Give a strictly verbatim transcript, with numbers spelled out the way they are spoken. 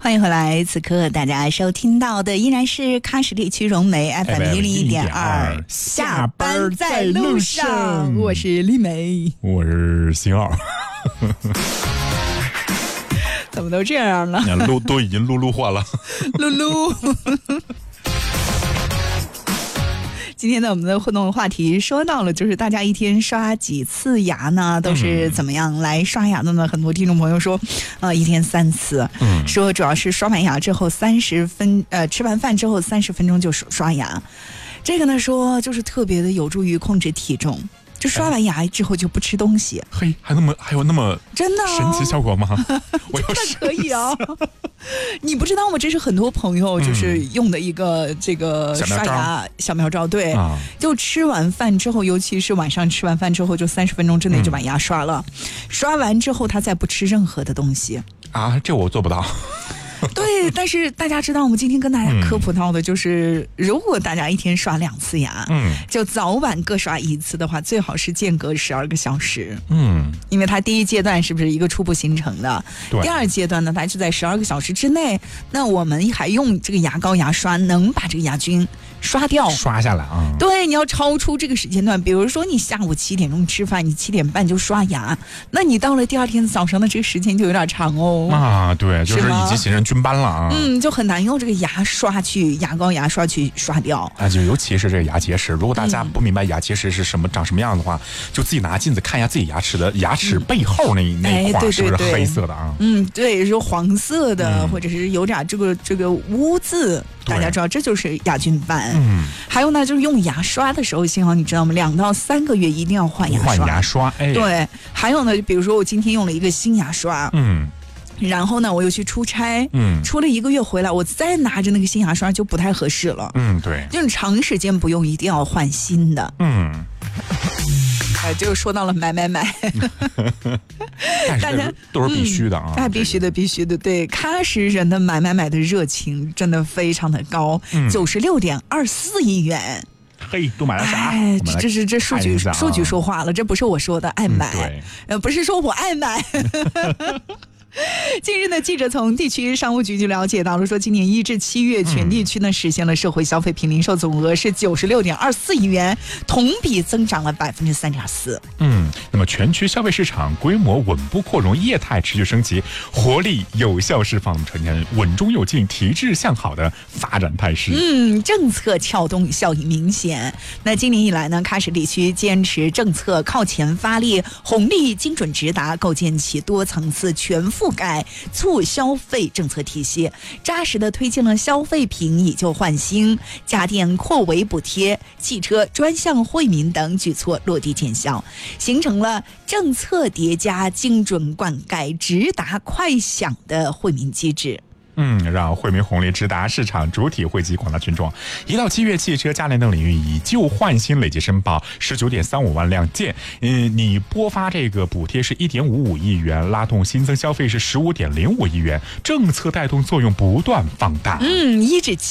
欢迎回来，此刻大家收听到的依然是喀什地区融媒 F M 一零一点二，下班在路上，我是丽梅， 我是星二。 怎么都这样了？ 撸都已经撸撸化了， 撸撸。今天呢，我们的互动话题说到了，就是大家一天刷几次牙呢？都是怎么样来刷牙的呢？嗯、很多听众朋友说，呃，一天三次，嗯，说主要是刷完牙之后三十分，呃，吃完饭之后三十分钟就刷牙，这个呢说就是特别的有助于控制体重。就刷完牙之后就不吃东西， 嘿，还那么还有那么真的、哦、 神奇效果吗？我真的可以啊！你不知道吗？这是很多朋友就是用的一个、嗯、这个刷牙小妙招，对、啊，就吃完饭之后，尤其是晚上吃完饭之后，就三十分钟之内就把牙刷了，嗯、刷完之后他再不吃任何的东西啊，这我做不到。 对，但是大家知道，我们今天跟大家科普到的就是，嗯、如果大家一天刷两次牙，嗯，就早晚各刷一次的话，最好是间隔十二个小时，嗯，因为它第一阶段是不是一个初步形成的，第二阶段呢，它就在十二个小时之内，那我们还用这个牙膏、牙刷能把这个牙菌刷掉， 刷下来啊。 对，你要超出这个时间段，比如说你下午七点钟吃饭，你七点半就刷牙，那你到了第二天早上的这个时间就有点长哦。 啊，对，就是已经形成菌斑了啊。 嗯，就很难用这个牙刷去牙膏、牙刷去刷掉啊。就尤其是这个牙结石，如果大家不明白牙结石是什么、嗯、长什么样的话，就自己拿镜子看一下自己牙齿的牙齿背后那、嗯、那块是不是黑色的啊？ 嗯，对，是黄色的、嗯，或者是有点这个这个污渍。大家知道这就是牙菌斑。嗯，还有呢，就是用牙刷的时候，幸好你知道吗？两到三个月一定要换牙刷。 换牙刷，哎， 对。还有呢，比如说我今天用了一个新牙刷，嗯，然后呢我又去出差，嗯，出了一个月回来，我再拿着那个新牙刷就不太合适了。 嗯，对， 就是长时间不用，一定要换新的。嗯。哎，就说到了买买买， 大家都是必须的啊， 那、嗯、必须的，必须的。对，喀什人的买买买的热情真的非常的高，九十六点二四亿元。 嘿，都买了啥？ 哎，这是这数据、啊、数据说话了，这不是我说的，爱买，嗯、 对， 呃，不是说我爱买。近日呢，记者从地区商务局就了解到了，说今年一至七月，全地区呢实现了社会消费品零售总额是九十六点二四亿元，同比增长了百分之三点四。 嗯，那么全区消费市场规模稳步扩容，业态持续升级，活力有效释放，呈现稳中有进、提质向好的发展态势。 嗯，政策撬动效益明显。那今年以来呢，喀什地区坚持政策靠前发力，红利精准直达，构建起多层次全覆盖促消费政策体系，扎实的推进了消费品以旧换新、家电扩围补贴、汽车专项惠民等举措落地见效，形成了政策叠加、精准灌溉、直达快享的惠民机制。 嗯，让惠民红利直达市场主体，惠及广大群众。一到七月，汽车、家电等领域以旧换新累计申报十九点三五万辆件。嗯，你拨发这个补贴是一点五五亿元，拉动新增消费是十五点零五亿元，政策带动作用不断放大。 嗯，一至七。